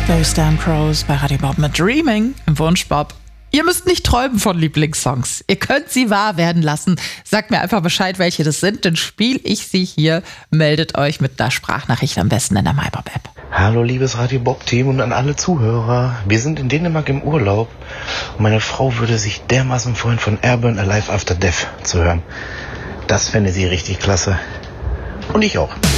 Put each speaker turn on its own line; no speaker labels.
Those Damn Crows bei Radio Bob mit Dreaming im Wunschbob. Ihr müsst nicht träumen von Lieblingssongs. Ihr könnt sie wahr werden lassen. Sagt mir einfach Bescheid, welche das sind, dann spiele ich sie hier. Meldet euch mit einer Sprachnachricht am besten in der MyBob-App.
Hallo liebes Radio Bob-Team und an alle Zuhörer. Wir sind in Dänemark im Urlaub und meine Frau würde sich dermaßen freuen, von Airburn Alive After Death zu hören. Das fände sie richtig klasse. Und ich auch.